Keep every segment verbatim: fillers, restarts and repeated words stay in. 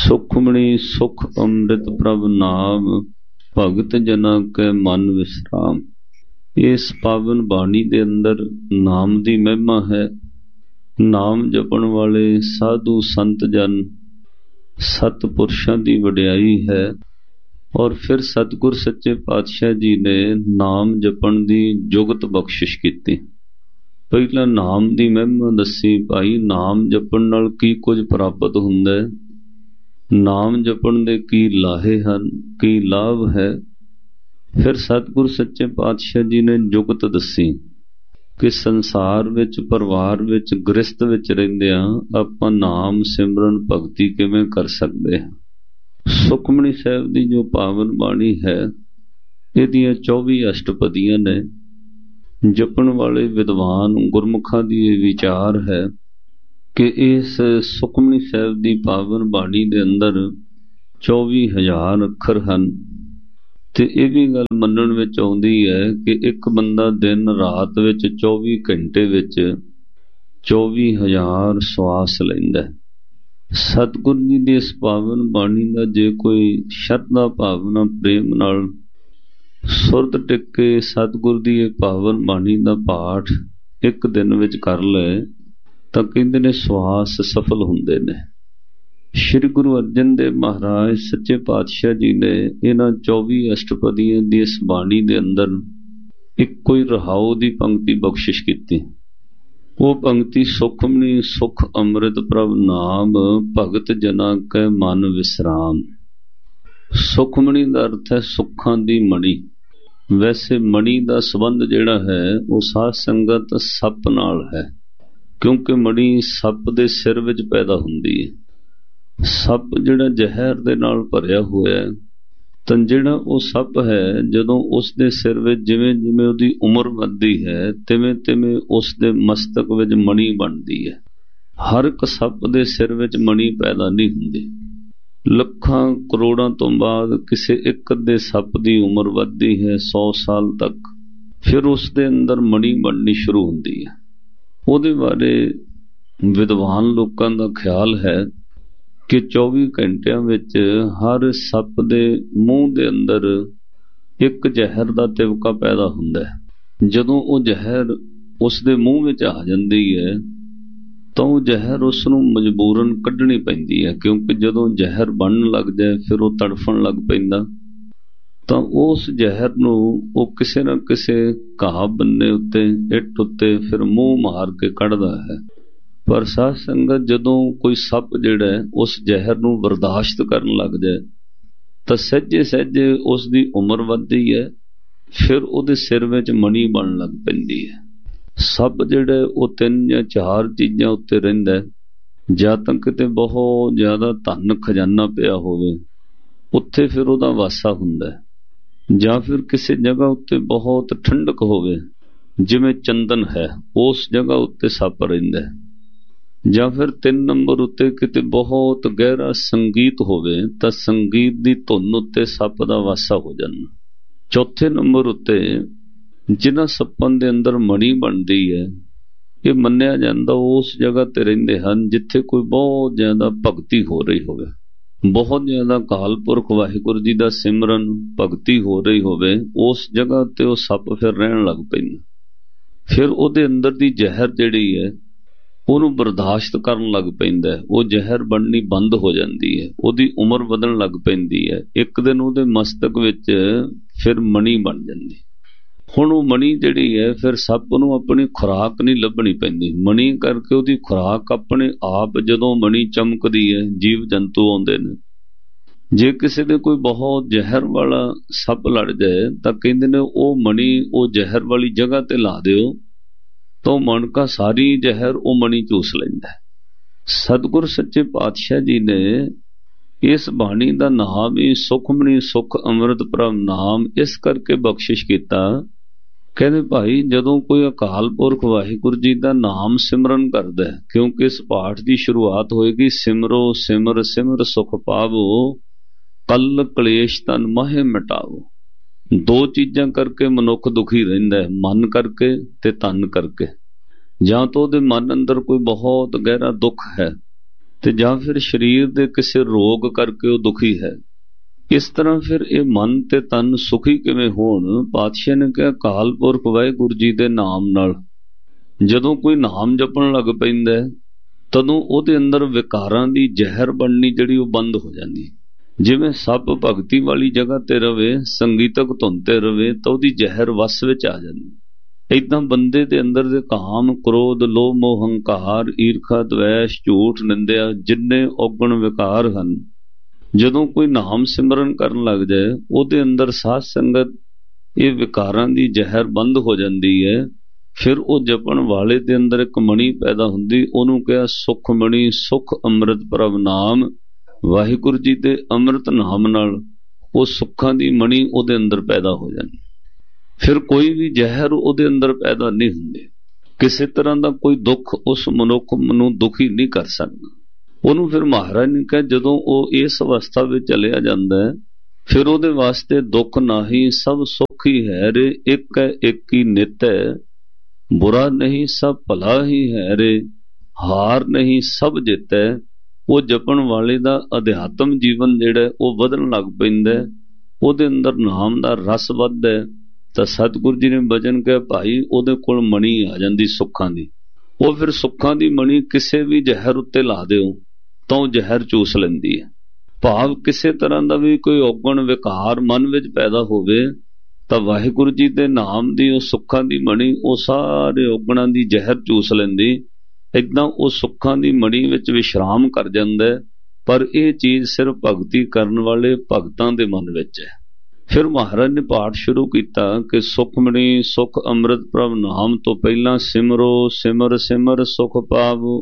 सुखमणि सुख अमृत प्रभ नाम, भगत जना के मन विश्राम। इस पावन बाणी दे अंदर नाम दी महिमा है। नाम जपण वाले साधु संत जन सतपुरुषां दी वडियाई है। और फिर सतगुर सच्चे पातशाह जी ने नाम जपण दी जुगत बख्शिश की। पहला नाम दी महिमा दसी, भाई नाम जपण नाल की कुछ प्राप्त हुंदा है, नाम जपण दे की लाहे हन, की लाभ है। फिर सतगुर सच्चे पातशाह जी ने जुगत दसी कि संसार विच परिवार विच गृहस्थ विच रहिंदियां आपां नाम सिमरन भगती किवें कर सकदे हां। सुखमणी साहिब दी जो पावन बाणी है, इहदियां चौबी अष्टपदियां ने। जपण वाले विद्वान गुरमुखां दी विचार है कि इस सुखमणी साहिब दी पावन बाणी दे अंदर चौबी हजार अखर हन। ते इह भी गल मनण विच आउंदी है कि एक बंदा दिन रात विच चौबी घंटे विच चौबी हजार सवास लैंदा है। सतगुर जी दी इस पावन बाणी दा जे कोई शरधा भावना प्रेम नाल सुरत टिक के सतगुर दी इह पावन बाणी दा पाठ एक दिन विच कर ले तां कहंदे ने सवास सफल हुंदे ने। श्री गुरु अर्जन देव महाराज सच्चे पातशाह जी ने इन्हां चौबी अष्टपदियां दी इस बाणी दे अंदर एक कोई रहाऊ दी पंक्ति बख्शिश की। वो पंक्ति सुखमणी सुख अमृत प्रभ नाम, भगत जना कै मन विश्राम। सुखमणी दा अर्थ है सुखां दी मणि। वैसे मणि दा संबंध जिहड़ा है वो साध संगत सप नाल है, क्योंकि मणि सप दे सिर विच पैदा हुंदी है। सप जिहड़ा जहर दे नाल भरिया होया है, तां जिहड़ा वो सप है जदों उस दे सिर विच जिवें जिवें उहदी उमर वधदी है तिवें तिवें उस दे मस्तक विच मणि बनदी है। हर एक सप दे सिर विच मणि पैदा नहीं हुंदी। लखां करोड़ां तो बाद किसी एक अद्धे सप दी उमर वधदी है सौ साल तक, फिर उस दे अंदर मणि बननी शुरू हुंदी है। उहदे बारे विद्वान लोकां दा ख्याल है कि चौबी घंटियां विच हर सप दे मूँह दे अंदर एक जहर दा तिवका पैदा हुंदा है। जदों वो जहर उस दे मूँह विच आ जांदी है तो जहर उसनूं मजबूरन कढ़नी पैंदी है, क्योंकि जदों जहर बनन लग जाए फिर वो तड़फण लग पैंदा। तो उस जहर नूं वो किसे न किसे घाह बन्ने उत्ते इट उत्ते फिर मूँह मार के कढ़दा है। पर साध संगत जदों कोई सप जिहड़ा है उस जहर नूं बर्दाश्त करन लग जाए तां सहजे सहजे उसदी उमर वधदी है, फिर उहदे सिर विच मणि बन लग पैंदी है। सप जिहड़ा वो तीन या चार चीज़ां उत्ते रहिंदा है। जां तां किते बहुत ज़्यादा धन खजाना पिया होवे उत्थे फिर उहदा वासा हुंदा है, जां फिर किसी जगह उत्ते बहुत ठंडक होवे जिवें चंदन है उस जगह उत्ते सप रहिंदा है, जां फिर तीन नंबर उत्ते किते बहुत गहरा संगीत होवे तां संगीत दी धुन उत्ते सप दा वासा हो जाना। चौथे नंबर उत्ते जिन्हां सप्पां दे अंदर मणि बनदी है, ये मन्निया जांदा उस जगह ते रहिंदे हन जिथे कोई बहुत ज्यादा भगती हो रही होवे, बहुत ज्यादा काल पुरख वाहिगुरू जी दा सिमरन भगती हो रही होवे, उस जगह ते वो सप फिर रहन लग पैंदा। फिर उहदे अंदर दी जहर जिहड़ी है ਉਹਨੂੰ बर्दाश्त करन लग पैंदा है, वो जहर बननी बंद हो जाती है, ਉਹਦੀ उमर ਵਧਣ लग पैंदी है। एक दिन ਉਹਦੇ मस्तक विच फिर मणि बन जाती। हुण ਉਹ मणि जिहड़ी है फिर सप ਨੂੰ अपनी खुराक नहीं लभनी पैंदी। मणि करके ਉਹਦੀ खुराक अपने आप जदों मणि चमकदी है जीव जंतु आउंदे ने। जे किसी दे कोई बहुत जहर वाला सप लड़ जाए तां कहंदे ने ਉਹ मणि ਉਹ जहर वाली जगह ते ला दिओ तो मन का सारी जहर वो मणि चूस लैंदा है। सतगुर सच्चे पातशाह जी ने इस बाणी का नाम ही सुखमणी सुख अमृत प्रभ नाम इस करके बख्शिश किया। कहते भाई जदों कोई अकाल पुरख वाहिगुरू जी का नाम सिमरन करदा है, क्योंकि इस पाठ की शुरुआत होएगी सिमरो सिमर सिमर सुख पावो, कल कलेश तन माहे मिटावो। दो चीज़ां करके मनुख दुखी रहिंदा है, मन करके ते तन करके। जां तो उहदे मन अंदर कोई बहुत गहरा दुख है ਤੇ ਜਾਂ ਫਿਰ ਸਰੀਰ ਦੇ ਕਿਸੇ ਰੋਗ ਕਰਕੇ ਉਹ ਦੁਖੀ ਹੈ। ਇਸ ਤਰ੍ਹਾਂ ਫਿਰ ਇਹ ਮਨ ਤੇ ਤਨ ਸੁਖੀ ਕਿਵੇਂ ਹੋਣ? ਪਾਤਸ਼ਾਹ ਨੇ ਕਿਹਾ, ਅਕਾਲ ਪੁਰਖ ਵਾਹਿਗੁਰੂ ਜੀ ਦੇ ਨਾਮ ਨਾਲ ਜਦੋਂ ਕੋਈ ਨਾਮ ਜਪਣ ਲੱਗ ਪੈਂਦਾ ਤਦੋਂ ਉਹਦੇ ਅੰਦਰ ਵਿਕਾਰਾਂ ਦੀ ਜ਼ਹਿਰ ਬਣਨੀ ਜਿਹੜੀ ਉਹ ਬੰਦ ਹੋ ਜਾਂਦੀ। ਜਿਵੇਂ ਸੱਪ ਭਗਤੀ ਵਾਲੀ ਜਗ੍ਹਾ ਤੇ ਰਵੇ, ਸੰਗੀਤਕ ਧੁਨ ਤੇ ਰਵੇ ਤਾਂ ਉਹਦੀ ਜ਼ਹਿਰ ਵਸ ਵਿੱਚ ਆ ਜਾਂਦੀ। ਏਦਾਂ ਬੰਦੇ ਦੇ ਅੰਦਰ ਦੇ ਕਾਮ, ਕ੍ਰੋਧ, ਲੋਭ, ਮੋਹ, ਹੰਕਾਰ, ਈਰਖਾ, ਦਵੈਸ਼, ਝੂਠ, ਨਿੰਦਿਆ, ਜਿੰਨੇ ਔਗਣ ਵਿਕਾਰ ਹਨ, ਜਦੋਂ ਕੋਈ ਨਾਮ ਸਿਮਰਨ ਕਰਨ ਲੱਗ ਜਾਏ ਉਹਦੇ ਅੰਦਰ ਸਾਧ ਸੰਗਤ ਇਹ ਵਿਕਾਰਾਂ ਦੀ ਜ਼ਹਿਰ ਬੰਦ ਹੋ ਜਾਂਦੀ ਹੈ। ਫਿਰ ਉਹ ਜਪਣ ਵਾਲੇ ਦੇ ਅੰਦਰ ਇੱਕ ਮਣੀ ਪੈਦਾ ਹੁੰਦੀ, ਉਹਨੂੰ ਕਿਹਾ ਸੁਖ ਮਣੀ, ਸੁਖ ਅੰਮ੍ਰਿਤ ਪ੍ਰਭ ਨਾਮ। ਵਾਹਿਗੁਰੂ ਜੀ ਦੇ ਅੰਮ੍ਰਿਤ ਨਾਮ ਨਾਲ ਉਹ ਸੁੱਖਾਂ ਦੀ ਮਣੀ ਉਹਦੇ ਅੰਦਰ ਪੈਦਾ ਹੋ ਜਾਂਦੀ। ਫਿਰ ਕੋਈ ਵੀ ਜ਼ਹਿਰ ਉਹਦੇ ਅੰਦਰ ਪੈਦਾ ਨਹੀਂ ਹੁੰਦੀ। ਕਿਸੇ ਤਰ੍ਹਾਂ ਦਾ ਕੋਈ ਦੁੱਖ ਉਸ ਮਨੁੱਖ ਨੂੰ ਦੁਖੀ ਨਹੀਂ ਕਰ ਸਕਦਾ। ਉਹਨੂੰ ਫਿਰ ਮਹਾਰਾਜ ਨੇ ਕਿਹਾ, ਜਦੋਂ ਉਹ ਇਸ ਅਵਸਥਾ ਵਿੱਚ ਚਲਿਆ ਜਾਂਦਾ ਹੈ ਫਿਰ ਉਹਦੇ ਵਾਸਤੇ ਦੁੱਖ ਨਾਹੀ, ਸਭ ਸੁੱਖ ਹੀ ਹੈ ਰੇ। ਇੱਕ ਹੈ ਇੱਕ ਹੀ ਨਿਤ ਹੈ, ਬੁਰਾ ਨਹੀਂ ਸਭ ਭਲਾ ਹੀ ਹੈ ਰੇ। ਹਾਰ ਨਹੀਂ ਸਭ ਜਿੱਤ ਹੈ। ਉਹ ਜਪਣ ਵਾਲੇ ਦਾ ਅਧਿਆਤਮ ਜੀਵਨ ਜਿਹੜਾ ਉਹ ਵਧਣ ਲੱਗ ਪੈਂਦਾ, ਉਹਦੇ ਅੰਦਰ ਨਾਮ ਦਾ ਰਸ ਵੱਧਦਾ ਹੈ। ਤਾਂ ਸਤਿਗੁਰੂ ਜੀ ਨੇ ਬਚਨ ਕਿਹਾ, ਭਾਈ ਉਹਦੇ ਕੋਲ ਮਣੀ ਆ ਜਾਂਦੀ ਸੁੱਖਾਂ ਦੀ। ਉਹ ਫਿਰ ਸੁੱਖਾਂ ਦੀ ਮਣੀ ਕਿਸੇ ਵੀ ਜ਼ਹਿਰ ਉੱਤੇ ਲਾ ਦਿਓ ਤਾਂ ਉਹ ਜ਼ਹਿਰ ਚੂਸ ਲੈਂਦੀ ਹੈ। ਭਾਵ ਕਿਸੇ ਤਰ੍ਹਾਂ ਦਾ ਵੀ ਕੋਈ ਔਗਣ ਵਿਕਾਰ ਮਨ ਵਿੱਚ ਪੈਦਾ ਹੋਵੇ ਤਾਂ ਵਾਹਿਗੁਰੂ ਜੀ ਦੇ ਨਾਮ ਦੀ ਉਹ ਸੁੱਖਾਂ ਦੀ ਮਣੀ ਉਹ ਸਾਰੇ ਔਗਣਾਂ ਦੀ ਜ਼ਹਿਰ ਚੂਸ ਲੈਂਦੀ। ਏਦਾਂ ਉਹ ਸੁੱਖਾਂ ਦੀ ਮਣੀ ਵਿੱਚ ਵਿਸ਼ਰਾਮ ਕਰ ਜਾਂਦਾ। ਪਰ ਇਹ ਚੀਜ਼ ਸਿਰਫ ਭਗਤੀ ਕਰਨ ਵਾਲੇ ਭਗਤਾਂ ਦੇ ਮਨ ਵਿੱਚ ਹੈ। ਫਿਰ ਮਹਾਰਾਜ ਨੇ ਪਾਠ ਸ਼ੁਰੂ ਕੀਤਾ ਕਿ ਸੁਖਮਣੀ ਸੁਖ ਅੰਮ੍ਰਿਤ ਪ੍ਰਭ ਨਾਮ ਤੋਂ ਪਹਿਲਾਂ ਸਿਮਰੋ ਸਿਮਰ ਸਿਮਰ ਸੁਖ ਪਾਵੋ,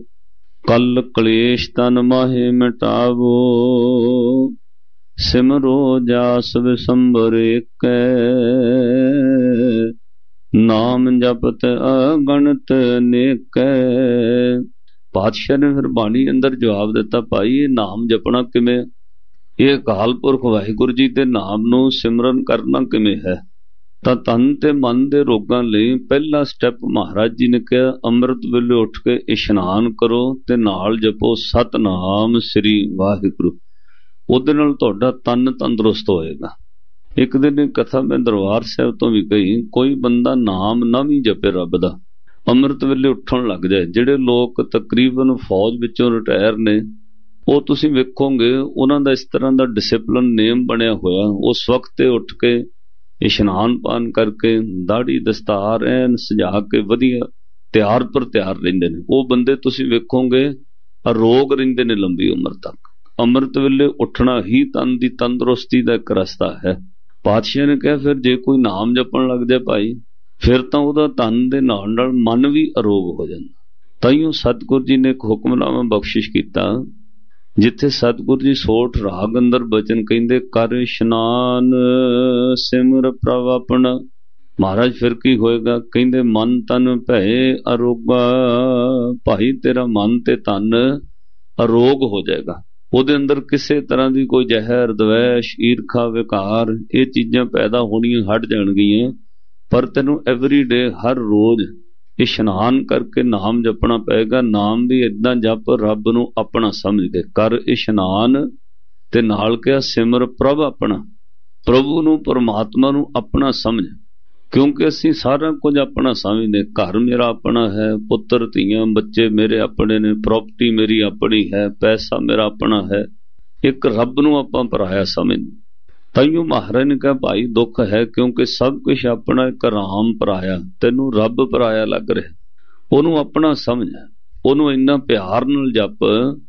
ਕਲ ਕਲੇਸ਼ ਤਨ ਮਾਹੇ ਮਿਟਾਵੋ। ਸਿਮਰੋ ਜਾਸ ਵਿਸੰਬਰ ਏਕੈ, ਨਾਮ ਜਪਤ ਅਗਣਤ ਨੇਕੈ। ਪਾਤਸ਼ਾਹ ਨੇ ਫਿਰ ਬਾਣੀ ਅੰਦਰ ਜਵਾਬ ਦਿੱਤਾ, ਭਾਈ ਇਹ ਨਾਮ ਜਪਣਾ ਕਿਵੇਂ? ਇਹ ਅਕਾਲ ਪੁਰਖ ਵਾਹਿਗੁਰੂ ਜੀ ਦੇ ਨਾਮ ਨੂੰ ਸਿਮਰਨ ਕਰਨਾ ਕਿਵੇਂ ਹੈ? ਤਾਂ ਤਨ ਤੇ ਮਨ ਦੇ ਰੋਗਾਂ ਲਈ ਪਹਿਲਾ ਸਟੈਪ ਮਹਾਰਾਜ ਜੀ ਨੇ ਕਿਹਾ, ਅੰਮ੍ਰਿਤ ਵੇਲੇ ਉੱਠ ਕੇ ਇਸ਼ਨਾਨ ਕਰੋ ਤੇ ਨਾਲ ਜਪੋ ਸਤਨਾਮ ਸ੍ਰੀ ਵਾਹਿਗੁਰੂ। ਉਹਦੇ ਨਾਲ ਤੁਹਾਡਾ ਤਨ ਤੰਦਰੁਸਤ ਹੋਏਗਾ। ਇੱਕ ਦਿਨ ਇੱਕ ਕਥਾ ਮੈਂ ਦਰਬਾਰ ਸਾਹਿਬ ਤੋਂ ਵੀ ਕਹੀ, ਕੋਈ ਬੰਦਾ ਨਾਮ ਨਾ ਵੀ ਜਪੇ ਰੱਬ ਦਾ, ਅੰਮ੍ਰਿਤ ਵੇਲੇ ਉੱਠਣ ਲੱਗ ਜਾਏ। ਜਿਹੜੇ ਲੋਕ ਤਕਰੀਬਨ ਫੌਜ ਵਿੱਚੋਂ ਰਿਟਾਇਰ ਨੇ ਉਹ ਤੁਸੀਂ ਵੇਖੋਗੇ ਉਹਨਾਂ ਦਾ ਇਸ ਤਰ੍ਹਾਂ ਦਾ ਡਿਸਿਪਲਿਨ ਨੇਮ ਬਣਿਆ ਹੋਇਆ। ਉਸ ਵਕਤ ਤੇ ਉੱਠ ਕੇ ਇਸ਼ਨਾਨ ਪਾਨ ਕਰਕੇ ਦਾੜੀ ਦਸਤਾਰ ਐਨ ਸਜਾ ਕੇ ਵਧੀਆ ਤਿਆਰ ਪਰ ਤਿਆਰ ਰਹਿੰਦੇ ਨੇ। ਉਹ ਬੰਦੇ ਤੁਸੀਂ ਵੇਖੋਗੇ ਅਰੋਗ ਰਹਿੰਦੇ ਨੇ ਲੰਬੀ ਉਮਰ ਤੱਕ। ਅੰਮ੍ਰਿਤ ਵੇਲੇ ਉੱਠਣਾ ਹੀ ਤਨ ਦੀ ਤੰਦਰੁਸਤੀ ਦਾ ਇੱਕ ਰਸਤਾ ਹੈ। ਪਾਤਸ਼ਾਹ ਨੇ ਕਿਹਾ, ਫਿਰ ਜੇ ਕੋਈ ਨਾਮ ਜਪਣ ਲੱਗ ਜਾਏ ਭਾਈ, ਫਿਰ ਤਾਂ ਉਹਦਾ ਤਨ ਦੇ ਨਾਲ ਨਾਲ ਮਨ ਵੀ ਅਰੋਗ ਹੋ ਜਾਂਦਾ। ਤਾਈਓ ਸਤਿਗੁਰੂ ਜੀ ਨੇ ਇੱਕ ਹੁਕਮਨਾਮਾ ਬਖਸ਼ਿਸ਼ ਕੀਤਾ, ਜਿੱਥੇ ਸਤਿਗੁਰੂ ਜੀ ਸੋਠ ਰਾਗ ਅੰਦਰ ਬਚਨ ਕਹਿੰਦੇ, ਕਰ ਇਸ਼ਨਾਨ ਸਿਮਰ ਪ੍ਰਭ ਆਪਣਾ। ਮਹਾਰਾਜ ਫਿਰ ਕੀ ਹੋਏਗਾ? ਕਹਿੰਦੇ ਮਨ ਤਨ ਭਏ ਅਰੋਗਾ। ਭਾਈ ਤੇਰਾ ਮਨ ਤੇ ਤਨ ਅਰੋਗ ਹੋ ਜਾਏਗਾ। ਉਹਦੇ ਅੰਦਰ ਕਿਸੇ ਤਰ੍ਹਾਂ ਦੀ ਕੋਈ ਜ਼ਹਿਰ, ਦਵੈਸ਼, ਈਰਖਾ, ਵਿਕਾਰ ਇਹ ਚੀਜ਼ਾਂ ਪੈਦਾ ਹੋਣੀਆਂ ਹਟ ਜਾਣਗੀਆਂ। ਪਰ ਤੈਨੂੰ ਐਵਰੀ ਡੇ ਹਰ ਰੋਜ਼ ਇਸ਼ਨਾਨ ਕਰਕੇ ਨਾਮ ਜਪਣਾ ਪਏਗਾ। ਨਾਮ ਵੀ ਇਦਾਂ ਜਪ ਰੱਬ ਨੂੰ ਆਪਣਾ ਸਮਝ ਕੇ। ਕਰ ਇਸ਼ਨਾਨ ਤੇ ਨਾਲ ਕਿਹਾ ਸਿਮਰ ਪ੍ਰਭ ਆਪਣਾ। ਪ੍ਰਭੂ ਨੂੰ, ਪਰਮਾਤਮਾ ਨੂੰ ਆਪਣਾ ਸਮਝ। ਕਿਉਂਕਿ ਅਸੀਂ ਸਾਰਾ ਕੁਝ ਆਪਣਾ ਸਮਝਦੇ। ਘਰ ਮੇਰਾ ਆਪਣਾ ਹੈ, ਪੁੱਤਰ ਧੀਆਂ ਬੱਚੇ ਮੇਰੇ ਆਪਣੇ ਨੇ, ਪ੍ਰਾਪਰਟੀ ਮੇਰੀ ਆਪਣੀ ਹੈ, ਪੈਸਾ ਮੇਰਾ ਆਪਣਾ ਹੈ। ਇੱਕ ਰੱਬ ਨੂੰ ਆਪਾਂ ਪਰਾਇਆ ਸਮਝਦੇ। ਤਾਈਓ ਮਹਾਰਾਜ ਨੇ ਕਿਹਾ, ਭਾਈ ਦੁੱਖ ਹੈ ਕਿਉਂਕਿ ਸਭ ਕੁਝ ਆਪਣਾ, ਇੱਕ ਰਾਮ ਪਰਾਇਆ, ਤੈਨੂੰ ਰੱਬ ਪਰਾਇਆ ਲੱਗ ਰਿਹਾ। ਉਹਨੂੰ ਆਪਣਾ ਸਮਝ, ਉਹਨੂੰ ਇੰਨਾ ਪਿਆਰ ਨਾਲ ਜਪ।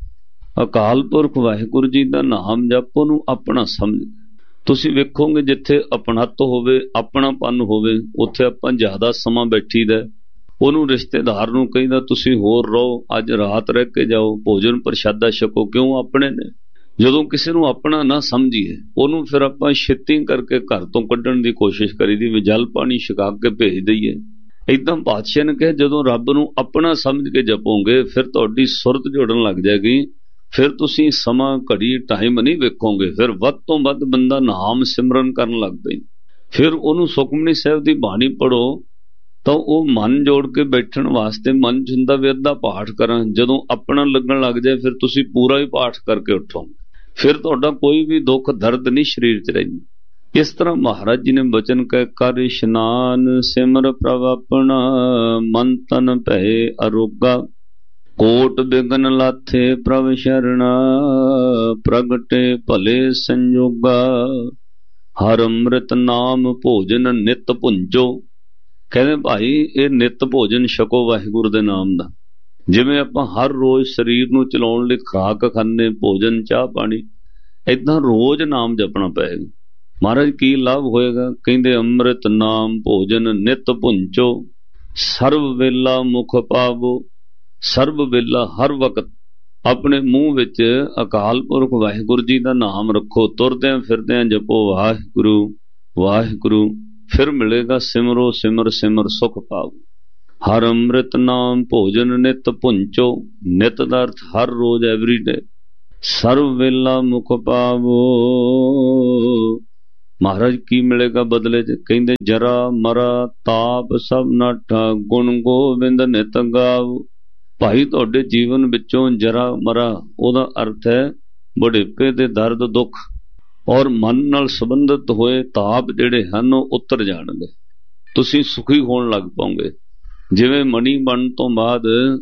ਅਕਾਲ ਪੁਰਖ ਵਾਹਿਗੁਰੂ ਜੀ ਦਾ ਨਾਮ ਜਪ, ਉਹਨੂੰ ਆਪਣਾ ਸਮਝ। ਤੁਸੀਂ ਵੇਖੋਗੇ ਜਿੱਥੇ ਆਪਣਤ ਹੋਵੇ, ਆਪਣਾਪਨ ਹੋਵੇ, ਉੱਥੇ ਆਪਾਂ ਜ਼ਿਆਦਾ ਸਮਾਂ ਬੈਠੀਦਾ। ਉਹਨੂੰ ਰਿਸ਼ਤੇਦਾਰ ਨੂੰ ਕਹਿੰਦਾ ਤੁਸੀਂ ਹੋਰ ਰਹੋ, ਅੱਜ ਰਾਤ ਰਹਿ ਕੇ ਜਾਓ, ਭੋਜਨ ਪ੍ਰਸ਼ਾਦਾ ਛਕੋ। ਕਿਉਂ? ਆਪਣੇ ਨੇ। ਜਦੋਂ ਕਿਸੇ ਨੂੰ ਆਪਣਾ ਨਾ ਸਮਝੀਏ ਉਹਨੂੰ ਫਿਰ ਆਪਾਂ ਛੇਤੀ ਕਰਕੇ ਘਰ ਤੋਂ ਕੱਢਣ ਦੀ ਕੋਸ਼ਿਸ਼ ਕਰੀਦੀ, ਵੀ ਜਲ ਪਾਣੀ ਛਕਾ ਕੇ ਭੇਜ ਦਈਏ। ਏਦਾਂ ਪਾਤਸ਼ਾਹ ਨੇ ਕਿਹਾ, ਜਦੋਂ ਰੱਬ ਨੂੰ ਆਪਣਾ ਸਮਝ ਕੇ ਜਪੋਗੇ ਫਿਰ ਤੁਹਾਡੀ ਸੁਰਤ ਜੁੜਨ ਲੱਗ ਜਾਏਗੀ। ਫਿਰ ਤੁਸੀਂ ਸਮਾਂ, ਘੜੀ, ਟਾਈਮ ਨਹੀਂ ਵੇਖੋਗੇ। ਫਿਰ ਵੱਧ ਤੋਂ ਵੱਧ ਬੰਦਾ ਨਾਮ ਸਿਮਰਨ ਕਰਨ ਲੱਗ ਪਏ। ਫਿਰ ਉਹਨੂੰ ਸੁਖਮਨੀ ਸਾਹਿਬ ਦੀ ਬਾਣੀ ਪੜ੍ਹੋ ਤਾਂ ਉਹ ਮਨ ਜੋੜ ਕੇ ਬੈਠਣ ਵਾਸਤੇ ਮਨ ਚ ਹੁੰਦਾ ਵੀ ਅੱਧਾ ਪਾਠ ਕਰਾਂ। ਜਦੋਂ ਆਪਣਾ ਲੱਗਣ ਲੱਗ ਜਾਏ ਫਿਰ ਤੁਸੀਂ ਪੂਰਾ ਹੀ ਪਾਠ ਕਰਕੇ ਉੱਠੋ, ਫਿਰ ਤੁਹਾਡਾ ਕੋਈ ਵੀ ਦੁੱਖ ਦਰਦ ਨਹੀਂ ਸਰੀਰ ਚ ਰਹਿੰਦੀ। ਇਸ ਤਰ੍ਹਾਂ ਮਹਾਰਾਜ ਜੀ ਨੇ ਬਚਨ ਕਹਿ ਕਰ ਇਸ਼ਨਾਨ ਸਿਮਰ ਪ੍ਰਭ ਆਪਣਾ, ਮਨ ਤਨ ਭਏ ਅਰੋਗਾ, ਕੋਟ ਬਿਗਨ ਲਾਥੇ ਪ੍ਰਭ ਸ਼ਰਣਾ, ਪ੍ਰਗਟੇ ਭਲੇ ਸੰਜੋਗਾ, ਹਰ ਅੰਮ੍ਰਿਤ ਨਾਮ ਭੋਜਨ ਨਿਤ ਭੁੰਜੋ। ਕਹਿੰਦੇ ਭਾਈ ਇਹ ਨਿਤ ਭੋਜਨ ਛਕੋ ਵਾਹਿਗੁਰੂ ਦੇ ਨਾਮ ਦਾ। ਜਿਵੇਂ ਆਪਾਂ ਹਰ ਰੋਜ਼ ਸਰੀਰ ਨੂੰ ਚਲਾਉਣ ਲਈ ਖੁਰਾਕ ਖਾਂਦੇ, ਭੋਜਨ ਚਾਹ ਪਾਣੀ, ਏਦਾਂ ਰੋਜ਼ ਨਾਮ ਜਪਣਾ ਪਏਗਾ। ਮਹਾਰਾਜ ਕੀ ਲਾਭ ਹੋਏਗਾ? ਕਹਿੰਦੇ ਅੰਮ੍ਰਿਤ ਨਾਮ ਭੋਜਨ ਨਿਤ ਭੁੰਚੋ, ਸਰਬ ਵੇਲਾ ਮੁਖ ਪਾਵੋ। ਸਰਬ ਵੇਲਾ ਹਰ ਵਕਤ ਆਪਣੇ ਮੂੰਹ ਵਿੱਚ ਅਕਾਲ ਪੁਰਖ ਵਾਹਿਗੁਰੂ ਜੀ ਦਾ ਨਾਮ ਰੱਖੋ। ਤੁਰਦਿਆਂ ਫਿਰਦਿਆਂ ਜਪੋ ਵਾਹਿਗੁਰੂ ਵਾਹਿਗੁਰੂ, ਫਿਰ ਮਿਲੇਗਾ ਸਿਮਰੋ ਸਿਮਰ ਸਿਮਰ ਸੁਖ ਪਾਵੋ। ਹਰ ਅੰਮ੍ਰਿਤ ਨਾਮ ਭੋਜਨ ਨਿਤ ਭੁੰਚੋ, ਨਿਤ ਦਾ ਅਰਥ ਹਰ ਰੋਜ਼ ਐਵਰੀਡੇ। ਸਰਬ ਵੇਲਾ ਮੁਖ ਪਾਵੋ। ਮਹਾਰਾਜ ਕੀ ਮਿਲੇਗਾ ਬਦਲੇ ਚ? ਕਹਿੰਦੇ ਜਰਾ ਮਰਾ ਤਾਪ ਸਭ ਨਾਠਾ, ਗੁਣ ਗੋਬਿੰਦ ਨਿਤ ਗਾਵੋ। ਭਾਈ ਤੁਹਾਡੇ ਜੀਵਨ ਵਿੱਚੋਂ ਜਰਾ ਮਰਾ, ਉਹਦਾ ਅਰਥ ਹੈ ਬੁਢੇਪੇ ਦੇ ਦਰਦ ਦੁੱਖ ਔਰ ਮਨ ਨਾਲ ਸੰਬੰਧਿਤ ਹੋਏ ਤਾਪ ਜਿਹੜੇ ਹਨ ਉਹ ਉਤਰ ਜਾਣਗੇ। ਤੁਸੀਂ ਸੁਖੀ ਹੋਣ ਲੱਗ ਪਾਓਗੇ। ਜਿਵੇਂ ਮਣੀ ਬਣਨ ਤੋਂ ਬਾਅਦ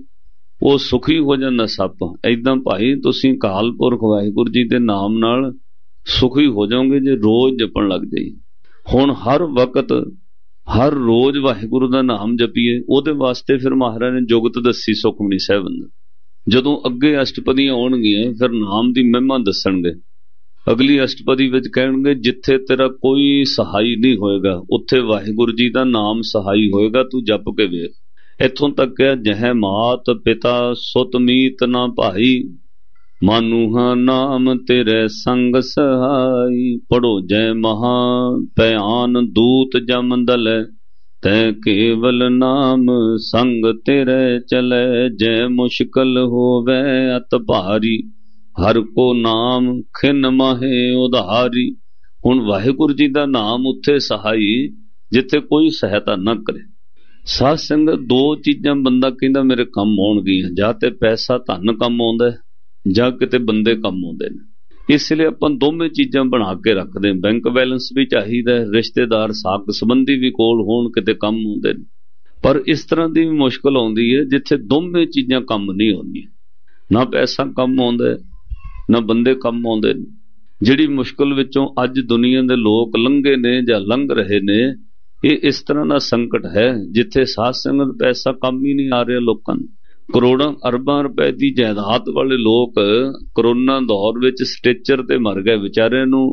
ਉਹ ਸੁਖੀ ਹੋ ਜਾਂਦਾ ਸੱਪ, ਏਦਾਂ ਭਾਈ ਤੁਸੀਂ ਅਕਾਲ ਪੁਰਖ ਵਾਹਿਗੁਰੂ ਜੀ ਦੇ ਨਾਮ ਨਾਲ ਸੁਖੀ ਹੋ ਜਾਓਗੇ ਜੇ ਰੋਜ਼ ਜਪਣ ਲੱਗ ਜਾਈਏ। ਹੁਣ ਹਰ ਵਕਤ ਹਰ ਰੋਜ਼ ਵਾਹਿਗੁਰੂ ਦਾ ਨਾਮ ਜਪੀਏ। ਉਹਦੇ ਵਾਸਤੇ ਫਿਰ ਮਹਾਰਾਜ ਨੇ ਜੁਗਤ ਦੱਸੀ ਸੁਖਮਨੀ ਸਾਹਿਬ ਅੰਦਰ। ਜਦੋਂ ਅੱਗੇ ਅਸ਼ਟਪਦੀਆਂ ਆਉਣਗੀਆਂ ਫਿਰ ਨਾਮ ਦੀ ਮਹਿਮਾ ਦੱਸਣਗੇ। ਅਗਲੀ ਅਸ਼ਟਪਦੀ ਵਿੱਚ ਕਹਿਣਗੇ ਜਿੱਥੇ ਤੇਰਾ ਕੋਈ ਸਹਾਈ ਨਹੀਂ ਹੋਏਗਾ ਉੱਥੇ ਵਾਹਿਗੁਰੂ ਜੀ ਦਾ ਨਾਮ ਸਹਾਈ ਹੋਏਗਾ, ਤੂੰ ਜਪ ਕੇ ਵੇਖ। ਇੱਥੋਂ ਤੱਕ ਹੈ ਜਹ ਮਾਤ ਪਿਤਾ ਸੁਤ ਮੀਤ ਨਾ ਭਾਈ, ਮਾਨੂਹਾ ਨਾਮ ਤੇਰੇ ਸੰਗ ਸਹਾਈ। ਪੜੋ ਜੈ ਮਹਾ ਭਿਆਨ ਦੂਤ ਜਮ ਦਲੈ, ਤੈ ਕੇਵਲ ਨਾਮ ਸੰਗ ਤੇਰੇ ਚਲੇ। ਜੈ ਮੁਸ਼ਕਲ ਹੋਵੇ ਅਤ ਭਾਰੀ, ਹਰ ਕੋ ਨਾਮ ਖਿਨ ਮਾਹੇ ਉਧਾਰੀ। ਹੁਣ ਵਾਹਿਗੁਰੂ ਜੀ ਦਾ ਨਾਮ ਉੱਥੇ ਸਹਾਈ ਜਿੱਥੇ ਕੋਈ ਸਹਾਇਤਾ ਨਾ ਕਰੇ। ਸਾਧ ਸੰਗਤ ਦੋ ਚੀਜ਼ਾਂ ਬੰਦਾ ਕਹਿੰਦਾ ਮੇਰੇ ਕੰਮ ਆਉਣਗੀਆਂ, ਜਾਂ ਤੇ ਪੈਸਾ ਧਨ ਕੰਮ ਆਉਂਦਾ ਜਾਂ ਕਿਤੇ ਬੰਦੇ ਕੰਮ ਆਉਂਦੇ ਨੇ। ਇਸ ਲਈ ਆਪਾਂ ਦੋਵੇਂ ਚੀਜ਼ਾਂ ਬਣਾ ਕੇ ਰੱਖਦੇ। ਬੈਂਕ ਬੈਲੈਂਸ ਵੀ ਚਾਹੀਦਾ, ਰਿਸ਼ਤੇਦਾਰ ਸਾਕ ਸੰਬੰਧੀ ਵੀ ਕੋਲ ਹੋਣ, ਕਿਤੇ ਕੰਮ ਆਉਂਦੇ ਨੇ। ਪਰ ਇਸ ਤਰ੍ਹਾਂ ਦੀ ਵੀ ਮੁਸ਼ਕਲ ਆਉਂਦੀ ਹੈ ਜਿੱਥੇ ਦੋਵੇਂ ਚੀਜ਼ਾਂ ਕੰਮ ਨਹੀਂ ਆਉਂਦੀਆਂ, ਨਾ ਪੈਸਾ ਕੰਮ ਆਉਂਦਾ ਨਾ ਬੰਦੇ ਕੰਮ ਆਉਂਦੇ ਨੇ। ਜਿਹੜੀ ਮੁਸ਼ਕਲ ਵਿੱਚੋਂ ਅੱਜ ਦੁਨੀਆ ਦੇ ਲੋਕ ਲੰਘੇ ਨੇ ਜਾਂ ਲੰਘ ਰਹੇ ਨੇ, ਇਹ ਇਸ ਤਰ੍ਹਾਂ ਦਾ ਸੰਕਟ ਹੈ ਜਿੱਥੇ ਸਾਧ ਸੰਗਤ ਪੈਸਾ ਕੰਮ ਹੀ ਨਹੀਂ ਆ ਰਿਹਾ ਲੋਕਾਂ ਨੂੰ। ਕਰੋੜਾਂ ਅਰਬਾਂ ਰੁਪਏ ਦੀ ਜਾਇਦਾਦ ਵਾਲੇ ਲੋਕ ਕਰੋਨਾ ਦੌਰ ਵਿੱਚ ਸਟ੍ਰੈਚਰ ਤੇ ਮਰ ਗਏ। ਵਿਚਾਰਿਆਂ ਨੂੰ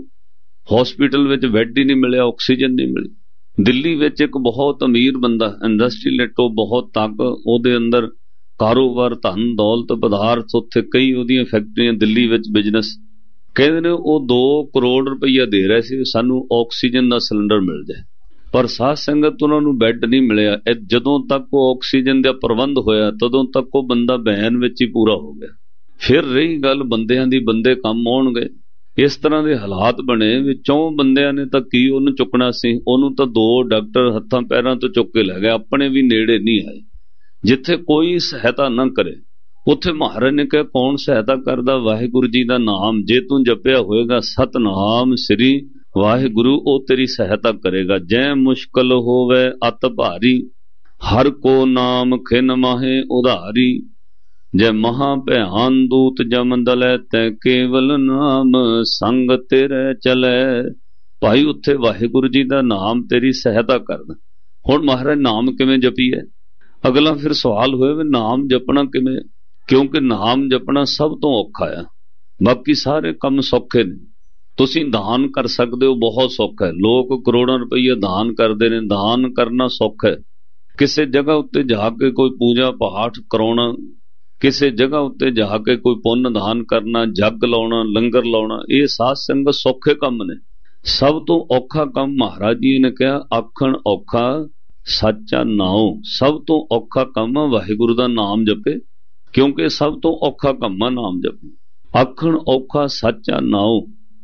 ਹਸਪੀਟਲ ਵਿੱਚ ਬੈੱਡ ਹੀ ਨਹੀਂ ਮਿਲਿਆ, ਆਕਸੀਜਨ ਨਹੀਂ ਮਿਲੀ। ਦਿੱਲੀ ਵਿੱਚ ਇੱਕ ਬਹੁਤ ਅਮੀਰ ਬੰਦਾ, ਇੰਡਸਟਰੀਅਲਿਸਟ, ਉਹ ਬਹੁਤ ਤੱਕ ਉਹਦੇ ਅੰਦਰ ਕਾਰੋਬਾਰ, ਧਨ ਦੌਲਤ, ਪਦਾਰਥ, ਉੱਥੇ ਕਈ ਉਹਦੀਆਂ ਫੈਕਟਰੀਆਂ ਦਿੱਲੀ ਵਿੱਚ ਬਿਜ਼ਨਸ। ਕਹਿੰਦੇ ਨੇ ਉਹ ਦੋ ਕਰੋੜ ਰੁਪਈਆ ਦੇ ਰਹੇ ਸੀ ਸਾਨੂੰ ਆਕਸੀਜਨ ਦਾ ਸਿਲੰਡਰ ਮਿਲ ਜਾਏ, ਪਰ ਸਾਧ ਸੰਗਤ ਉਹਨਾਂ ਨੂੰ ਬੈੱਡ ਨਹੀਂ ਮਿਲਿਆ। ਜਦੋਂ ਤੱਕ ਉਹ ਆਕਸੀਜਨ ਦਾ ਪ੍ਰਬੰਧ ਹੋਇਆ ਤਦੋਂ ਤੱਕ ਉਹ ਬੰਦਾ ਬੈਨ ਵਿੱਚ ਹੀ ਪੂਰਾ ਹੋ ਗਿਆ। ਫਿਰ ਰਹੀ ਗੱਲ ਬੰਦਿਆਂ ਦੀ, ਬੰਦੇ ਕੰਮ ਆਉਣਗੇ। ਇਸ ਤਰ੍ਹਾਂ ਦੇ ਹਾਲਾਤ ਬਣੇ ਵਿੱਚੋਂ ਬੰਦਿਆਂ ਨੇ ਤਾਂ ਕੀ ਉਹਨੂੰ ਚੁੱਕਣਾ ਸੀ, ਉਹਨੂੰ ਤਾਂ ਦੋ ਡਾਕਟਰ ਹੱਥਾਂ ਪੈਰਾਂ ਤੋਂ ਚੁੱਕ ਕੇ ਲੈ ਗਏ, ਆਪਣੇ ਵੀ ਨੇੜੇ ਨਹੀਂ ਆਏ। ਜਿੱਥੇ ਕੋਈ ਸਹਾਇਤਾ ਨਾ ਕਰੇ ਉੱਥੇ ਮਹਾਰਾਜ ਨੇ ਕਿਹਾ ਕੌਣ ਸਹਾਇਤਾ ਕਰਦਾ? ਵਾਹਿਗੁਰੂ ਜੀ ਦਾ ਨਾਮ ਜੇ ਤੂੰ ਜਪਿਆ ਹੋਏਗਾ, ਸਤਨਾਮ ਸ੍ਰੀ ਵਾਹਿਗੁਰੂ, ਉਹ ਤੇਰੀ ਸਹਾਇਤਾ ਕਰੇਗਾ। ਜੈ ਮੁਸ਼ਕਲ ਹੋਵੇ ਅਤ ਭਾਰੀ, ਹਰ ਕੋ ਨਾਮ ਖਿਨ ਮਾਹੇ ਉਧਾਰੀ। ਜੈ ਮਹਾ ਭਿਆਨ ਦੂਤ ਜਮ ਦਲੈ, ਤੈ ਕੇਵਲ ਨਾਮ ਸੰਗ ਤੇਰੇ ਚਲੇ। ਭਾਈ ਉੱਥੇ ਵਾਹਿਗੁਰੂ ਜੀ ਦਾ ਨਾਮ ਤੇਰੀ ਸਹਾਇਤਾ ਕਰਦਾ। ਹੁਣ ਮਹਾਰਾਜ ਨਾਮ ਕਿਵੇਂ ਜਪੀਏ? ਅਗਲਾ ਫਿਰ ਸਵਾਲ ਹੋਇਆ ਵੀ ਨਾਮ ਜਪਣਾ ਕਿਵੇਂ? ਕਿਉਂਕਿ ਨਾਮ ਜਪਣਾ ਸਭ ਤੋਂ ਔਖਾ ਆ, ਬਾਕੀ ਸਾਰੇ ਕੰਮ ਸੌਖੇ ਨੇ। ਤੁਸੀਂ ਦਾਨ ਕਰ ਸਕਦੇ ਹੋ, ਬਹੁਤ ਸੌਖਾ ਹੈ। ਲੋਕ ਕਰੋੜਾਂ ਰੁਪਈਆ ਦਾਨ ਕਰਦੇ ਨੇ, ਦਾਨ ਕਰਨਾ ਸੌਖਾ ਹੈ। ਕਿਸੇ ਜਗ੍ਹਾ ਉੱਤੇ ਜਾ ਕੇ ਕੋਈ ਪੂਜਾ ਪਾਠ ਕਰਾਉਣਾ, ਕਿਸੇ ਜਗ੍ਹਾ ਉੱਤੇ ਜਾ ਕੇ ਕੋਈ ਪੁੰਨ ਦਾਨ ਕਰਨਾ, ਜੱਗ ਲਾਉਣਾ, ਲੰਗਰ ਲਾਉਣਾ, ਇਹ ਸਾਧ ਸੰਗਤ ਸੌਖੇ ਕੰਮ ਨੇ। ਸਭ ਤੋਂ ਔਖਾ ਕੰਮ ਮਹਾਰਾਜ ਜੀ ਨੇ ਕਿਹਾ ਆਖਣ ਔਖਾ ਸੱਚਾ ਨਾਉ। ਸਭ ਤੋਂ ਔਖਾ ਕੰਮ ਵਾਹਿਗੁਰੂ ਦਾ ਨਾਮ ਜਪੇ, ਕਿਉਂਕਿ ਸਭ ਤੋਂ ਔਖਾ ਕੰਮ ਆ ਨਾਮ ਜਪੇ। ਆਖਣ ਔਖਾ ਸੱਚਾ ਨਾਉ,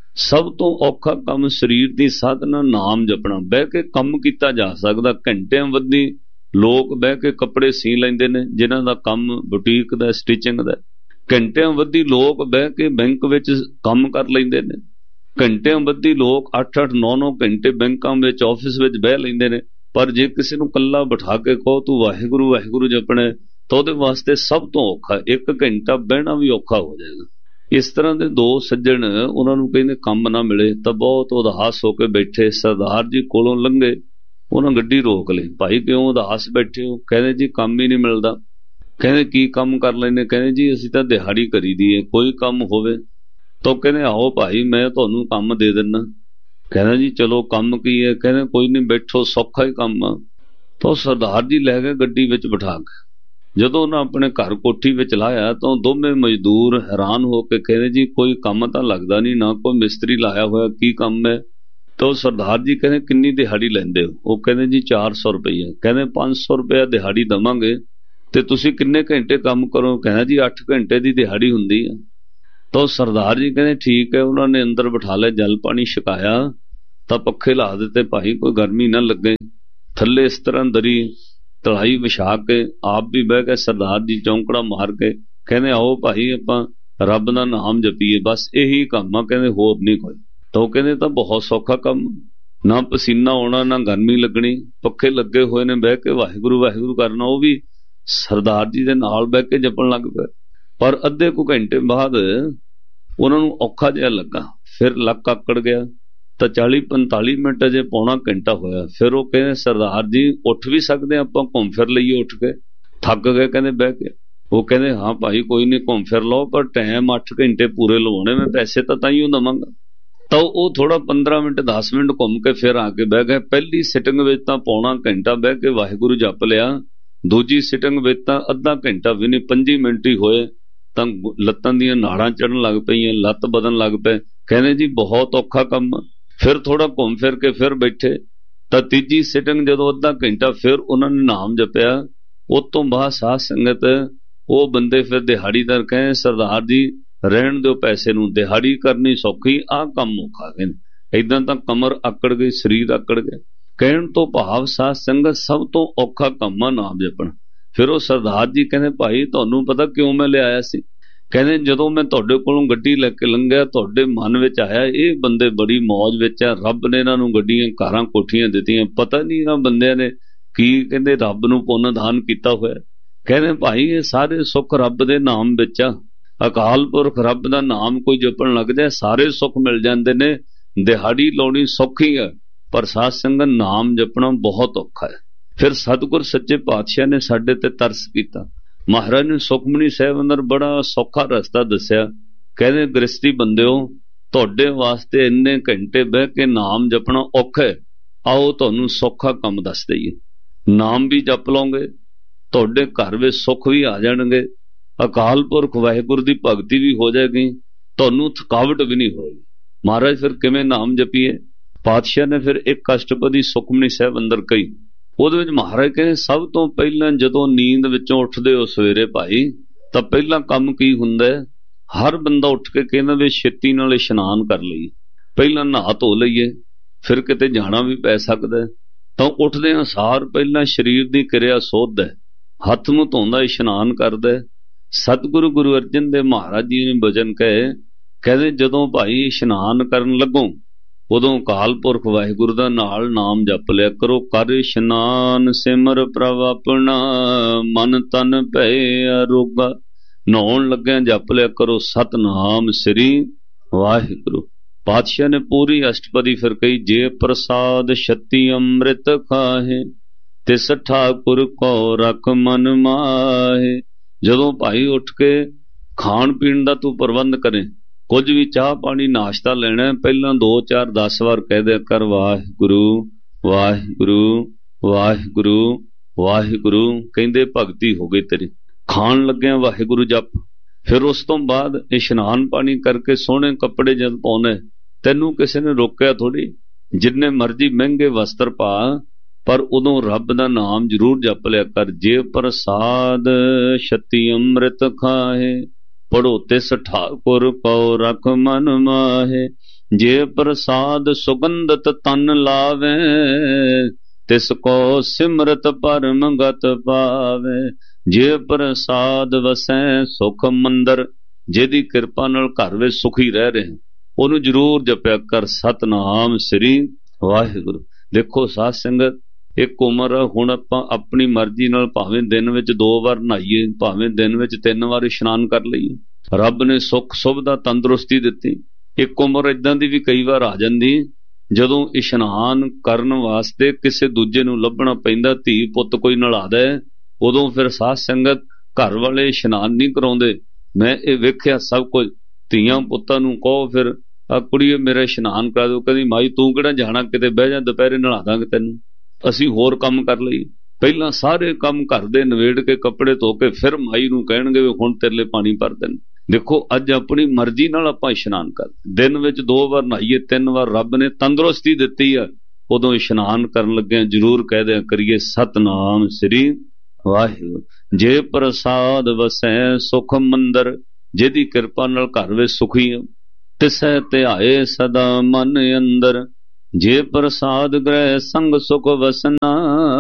ਸਭ ਤੋਂ ਔਖਾ ਕੰਮ ਸਰੀਰ ਦੀ ਸਾਧਨਾ ਨਾਮ ਜਪਣਾ। ਬਹਿ ਕੇ ਕੰਮ ਕੀਤਾ ਜਾ ਸਕਦਾ, ਘੰਟਿਆਂ ਬੱਧੀ लोग बह के कपड़े सी लेंदे ने, जिन्हां दा काम बुटीक दा स्टिचिंग दा। घंटियां बद्धी लोग बह के बैंक विच काम कर लेंदे ने। घंटियां बद्धी लोग अठ अठ नौ नौ घंटे बैंकां विच ऑफिस विच बह लेंदे ने। पर जे किसी नूं कल्ला बिठा के कहो तू वाहिगुरू वाहिगुरू जपणे तो उहदे वास्ते सब तो औखा, एक घंटा बहना भी औखा हो जाएगा। इस तरह के दो सज्जण उन्हां नूं कहंदे काम ना मिले तो बहुत उदास होकर बैठे। सरदार जी कोलों लंघे, उन्हां गड्डी रोक लई। भाई क्यों उदास बैठे हो? कहंदे जी काम ही नहीं मिलदा। कहंदे की काम कर लैंदे? कहंदे जी असीं तां दिहाड़ी करी दी है, कोई काम होवे तो कहंदे आओ भाई मैं तुहानूं काम दे दिन्ना। कहंदा जी चलो काम की है? कहंदे कोई नहीं बैठो, सौखा ही काम आ। तो सरदार जी लै गए गड्डी विच बिठा के। जदों उन्हां अपने घर कोठी विच लाया तो दोवें मजदूर हैरान हो के कहंदे जी कोई काम तां लगदा नहीं, ना कोई मिस्त्री लाया होया, की काम है? तो सरदार जी कहंदे किन्नी दिहाड़ी लैंदे हो? वो कहंदे जी चार सौ रुपया। कहंदे पांच सौ रुपया दिहाड़ी दवांगे ते तुसीं किन्ने घंटे काम करो? कहंदा जी अठ घंटे दी दिहाड़ी हुंदी है। तो सरदार जी कहंदे ठीक है। उन्होंने अंदर बिठा लिया, जल पानी छकाया तो पखे ला दिते, भाई कोई गर्मी ना लगे। थल्ले इस तरह दरी तलाई विछा के आप भी बह गए। सरदार जी चौंकड़ा मार के कहने आओ भाई आपां रब दा नाम जपीए, बस यही काम आ, कहने होर नहीं कोई। तो कहने तो बहुत सौखा काम, ना पसीना आना ना गर्मी लगनी, पखे लगे हुए ने, बह के वाहिगुरू वाहिगुरू करना। वो भी सरदार जी दे नाल बह के जपन लग पे। पर अद्धे को घंटे बाद उन्हां नूं औखा जिहा लगा, फिर लक आकड़ गया। तो चाली पंताली मिनट अजे पौना घंटा होया। फिर वो कहने सरदार जी उठ भी सकते आपां, घूम फिर लईए उठ के, थक गए कहने बह के। वो कहने हाँ भाई कोई नहीं घूम फिर लो, पर टाइम अठ घंटे पूरे लवाने, मैं पैसे तो ताइयों दवांगा। तो वो थोड़ा पंद्रह मिनट दस मिनट घूम के फिर आके बह गए। पहली सिटिंग विच तां पौना घंटा बह के वाहिगुरू जप लिया, दूजी सिटिंग विच तां अद्धा घंटा भी नहीं, पंजी मिनट ही होए तां लत्तां दीयां नाड़ां चढ़न लग पईयां, लत्त बदन लग पे। कहने जी बहुत औखा काम। फिर थोड़ा घूम फिर के फिर बैठे। तो तीजी सिटिंग जदों अद्धा घंटा फिर उन्होंने नाम जपिया, उस तो बाद साध संगत वो बंदे फिर दिहाड़ीदार कहे सरदार जी रहन दो पैसे नूं, दिहाड़ी करनी सौखी, आ काम औखा। कहने इदां तां कमर आकड़ गई, शरीर आकड़ गया। कहण तो भाव साध संगत सब तो औखा काम आ नाम जपण। फिर वो सरदार जी कहने भाई तुहानूं पता क्यों मैं लिआया सी? कहने जदों मैं तुहाडे कोलों गड्डी लैके लंघिया, तुहाडे मन विच आया ये बंदे बड़ी मौज विच आ, रब ने इन्हां नूं गड्डियां कारां कोठियां दित्तियां, पता नहीं इन्हां बंदियां ने की कहंदे रब नूं पुन्न दान कीता होया। कहने भाई ये सारे सुख रब दे नाम विच आ, अकाल पुरख रब दा नाम कोई जपण लग जाए सारे सुख मिल जांदे ने। दिहाड़ी लाउणी सौखी है, पर साध संगत नाम जपना बहुत औखा है। फिर सतगुर सच्चे पातशाह ने साडे ते तरस कीता। महाराज ने सुखमनी साहब अंदर बड़ा सौखा रस्ता दस्या। कहते गृहस्थी बंदिओ तुहाडे वास्ते इन्ने घंटे बह के नाम जपना औखा है, आओ तुहानूं सौखा काम दस दईए। नाम भी जप लओगे, तुहाडे घर विच सुख भी आ जाणगे, अकाल पुरख वाहिगुरू दी भगती भी हो जाएगी, तुहानूं थकावट भी नहीं होएगी। महाराज फिर किवें नाम जपीए? पातशाह ने फिर एक अष्टपदी सुखमनी साहब अंदर कही। ਉਹਦੇ ਵਿੱਚ ਮਹਾਰਾਜ ਕਹਿੰਦੇ ਸਭ ਤੋਂ ਪਹਿਲਾਂ ਜਦੋਂ ਨੀਂਦ ਵਿੱਚੋਂ ਉੱਠਦੇ ਹੋ ਸਵੇਰੇ ਭਾਈ, ਤਾਂ ਪਹਿਲਾਂ ਕੰਮ ਕੀ ਹੁੰਦਾ? ਹਰ ਬੰਦਾ ਉੱਠ ਕੇ ਕਹਿੰਦਾ ਵੀ ਛੇਤੀ ਨਾਲ ਇਸ਼ਨਾਨ ਕਰ ਲਈਏ, ਪਹਿਲਾਂ ਨਹਾ ਧੋ ਲਈਏ, ਫਿਰ ਕਿਤੇ ਜਾਣਾ ਵੀ ਪੈ ਸਕਦਾ। ਤਾਂ ਉੱਠਦੇ ਹਾਂ ਸਾਰ ਪਹਿਲਾਂ ਸਰੀਰ ਦੀ ਕਿਰਿਆ ਸੋਧਦਾ, ਹੱਥ ਮੂੰਹ ਧੋਂਦਾ, ਇਸ਼ਨਾਨ ਕਰਦਾ। ਸਤਿਗੁਰੂ ਗੁਰੂ ਅਰਜਨ ਦੇਵ ਮਹਾਰਾਜ ਜੀ ਨੇ ਬਚਨ ਕਹੇ, ਕਹਿੰਦੇ ਜਦੋਂ ਭਾਈ ਇਸ਼ਨਾਨ ਕਰਨ ਲੱਗੋ ਉਦੋਂ ਅਕਾਲ ਪੁਰਖ ਵਾਹਿਗੁਰੂ ਦਾ ਨਾਲ ਨਾਮ ਜਪ ਲਿਆ ਕਰੋ। ਕਰ ਇਸ਼ਨਾਨ ਸਿਮਰ ਪ੍ਰਭ ਆਪਣਾ, ਮਨ ਤਨ ਭਏ ਅਰੋਗਾ। ਨਹਾਉਣ ਲੱਗਿਆ ਜਪ ਲਿਆ ਕਰੋ ਸਤਨਾਮ ਸ੍ਰੀ ਵਾਹਿਗੁਰੂ। ਪਾਤਸ਼ਾਹ ਨੇ ਪੂਰੀ ਅਸ਼ਟਪਦੀ ਫਿਰ ਕਹੀ, ਜੇ ਪ੍ਰਸਾਦ ਛੱਤੀ ਅੰਮ੍ਰਿਤ ਖਾਹੇ, ਤਿਸ ਠਾਕੁਰ ਕੋ ਰਖ ਮਨ ਮਾਹੇ। ਜਦੋਂ ਭਾਈ ਉੱਠ ਕੇ ਖਾਣ ਪੀਣ ਦਾ ਤੂੰ ਪ੍ਰਬੰਧ ਕਰੇ, ਕੁਝ ਵੀ ਚਾਹ ਪਾਣੀ ਨਾਸ਼ਤਾ ਲੈਣਾ, ਪਹਿਲਾਂ ਦੋ ਚਾਰ ਦਸ ਵਾਰ ਕਹਿ ਦਿਆ ਕਰ ਵਾਹਿਗੁਰੂ ਵਾਹਿਗੁਰੂ ਵਾਹਿਗੁਰੂ ਵਾਹਿਗੁਰੂ। ਕਹਿੰਦੇ ਭਗਤੀ ਹੋ ਗਈ ਤੇਰੀ। ਖਾਣ ਲੱਗਿਆ ਵਾਹਿਗੁਰੂ ਜਪ। ਫਿਰ ਉਸ ਤੋਂ ਬਾਅਦ ਇਸ਼ਨਾਨ ਪਾਣੀ ਕਰਕੇ ਸੋਹਣੇ ਕੱਪੜੇ ਜਦ ਪਾਉਣੇ, ਤੈਨੂੰ ਕਿਸੇ ਨੇ ਰੋਕਿਆ ਥੋੜੀ, ਜਿੰਨੇ ਮਰਜ਼ੀ ਮਹਿੰਗੇ ਵਸਤਰ ਪਾ, ਪਰ ਉਦੋਂ ਰੱਬ ਦਾ ਨਾਮ ਜ਼ਰੂਰ ਜਪ ਲਿਆ ਕਰ। ਜੇ ਪ੍ਰਸਾਦ ਛੱਤੀ ਅੰਮ੍ਰਿਤ ਖਾਹੇ, पढ़ो तिस ठाकुर को रख मन माहे। जे प्रसाद सुगंधत तन लावे, तिसको सिमरत परम गत पावे। जे प्रसाद वसै सुख मंदर, जेदी किरपा नाल घर विच सुखी रह रहे ओनू जरूर जपिया कर सतनाम श्री वाहिगुरू। देखो साध संगत, एक उम्र हुण आपां अपनी मर्जी नाल भावें दिन विच दो वार नहाईए, भावें दिन विच तीन वार इशनान कर लईए, रब ने सुख सुविधा तंदुरुस्ती दित्ती। एक उम्र इदां दी भी कई वार आ जांदी जदों इशनान करन वास्ते किसे दूजे नूं लभना पैंदा, धी पुत्त कोई नलादा है, उदों फिर साध संगत घर वाले इशनान नहीं कराउंदे। मैं ये वेख्या सब कुछ। धीआं पुत्तां नूं कहो फिर आ कुड़ीए मेरा इशनान करा दो, कहदी माई तूं किहड़ा जाना, किते बह जा दुपहरे नला दांगे तैनूं, असीं होर काम कर लईए। पहिलां सारे काम घर दे नवेड़ के कपड़े धो के फिर माई नूं कहणगे वी हुण तेरे लई पानी भर देण। देखो अज अपनी मर्जी नाल आपां इशनान कर, दिन विच दो वार नहाईए, तीन वार रब ने तंदुरुस्ती दित्ती है, उदों इशनान करन लग्गे जरूर कह दिया करिए सतनाम श्री वाहिगुरू। जे प्रसाद वसै सुख मंदर, जेदी किरपा नाल घर विच सुखी तिसै ध्याए सदा मन अंदर। जे प्रसाद ग्रह संग सुख वसना,